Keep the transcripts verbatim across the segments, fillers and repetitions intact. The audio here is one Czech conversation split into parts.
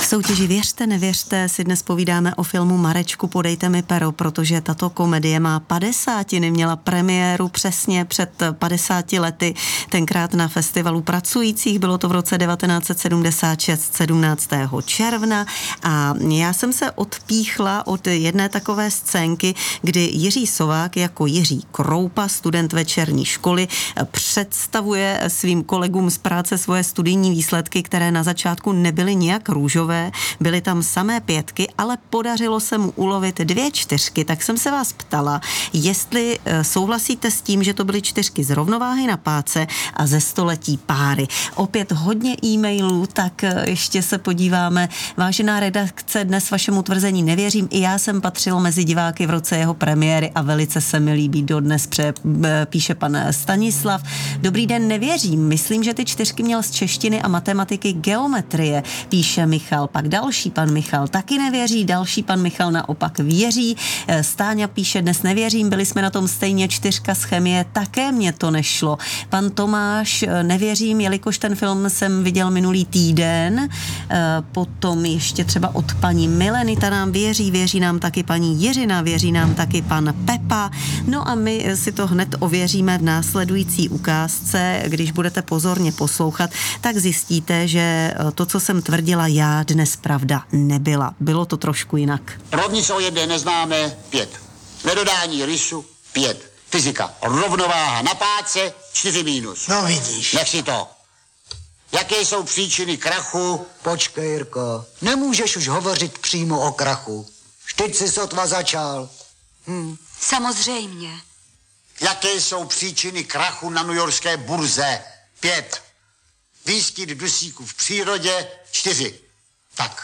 soutěži Věřte, nevěřte si dnes povídáme o filmu Marečku, podejte mi pero, protože tato komedie má padesátiny, měla premiéru přesně před padesáti lety, tenkrát na Festivalu pracujících, bylo to v roce devatenáct set sedmdesát šest, sedmnáctého června, a já jsem se odpíchla od jedné takové scénky, kdy Jiří Sovák jako Jiří Kroupa, student večerní školy, představuje svým kolegům z práce svoje studijní výsledky, které na začátku nebyly nijak růžové, byly tam samé pětky, ale podařilo se mu ulovit dvě čtyřky, tak jsem se vás ptala, jestli souhlasíte s tím, že to byly čtyřky z rovnováhy na páce a ze století páry. Opět hodně e-mailů, tak ještě se podíváme. Vážená redakce, dnes vašemu tvrzení nevěřím, i já jsem patřil mezi diváky v roce jeho premiéry a velice se mi líbí dodnes, pře, píše pan Stanislav. Dobrý den, nevěřím, myslím, že ty čtyřky měl z češtiny a matematiky geometrie, píše Michal. Pak další pan Michal taky nevěří, další pan Michal naopak věří. Stáňa píše, dnes nevěřím, byli jsme na tom stejně, čtyřka z chemie, také mě to nešlo. Pan Tomáš, nevěřím, jelikož ten film jsem viděl minulý týden. Potom ještě třeba od paní Mileny, ta nám věří, věří nám taky paní Jiřina, věří nám taky pan Pepa. No a my si to hned ověříme v následující ukázce. Když budete pozorně poslouchat, tak zjistíte, že to, co jsem tvrdila já, dnes pravda nebyla. Bylo to trošku jinak. Rovnice o jedné neznámé, pět. Nedodání rysu, pět. Fyzika, rovnováha na páce, čtyři mínus. No vidíš. Nech si to. Jaké jsou příčiny krachu? Počkej, Jirko, nemůžeš už hovořit přímo o krachu. Vždyť jsi sotva začal. Hm. Samozřejmě. Jaké jsou příčiny krachu na newyorské burze? Pět. Výskyt dusíku v přírodě, čtyři. Tak.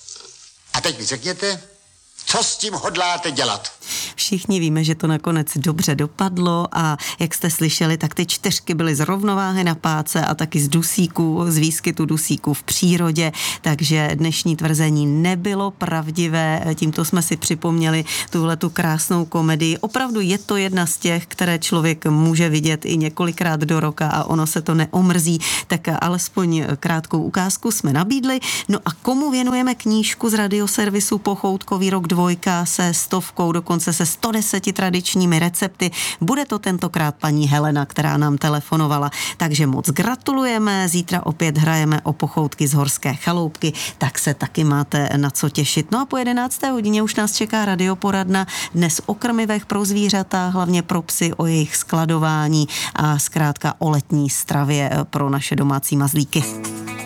A teď mi řekněte, co s tím hodláte dělat? Všichni víme, že to nakonec dobře dopadlo a jak jste slyšeli, tak ty čtyřky byly z rovnováhy na páce a taky z dusíku, z výskytu dusíku v přírodě, takže dnešní tvrzení nebylo pravdivé. Tímto jsme si připomněli tuhletu krásnou komedii. Opravdu je to jedna z těch, které člověk může vidět i několikrát do roka a ono se to neomrzí, tak alespoň krátkou ukázku jsme nabídli. No a komu věnujeme knížku z radioservisu Pochoutkový rok dvojka se stovkou, dokonce se sto deseti tradičními recepty. Bude to tentokrát paní Helena, která nám telefonovala. Takže moc gratulujeme, zítra opět hrajeme o pochoutky z horské chaloupky, tak se taky máte na co těšit. No a po jedenácté hodině už nás čeká radioporadna, dnes o krmivech pro zvířata, hlavně pro psy, o jejich skladování a zkrátka o letní stravě pro naše domácí mazlíky.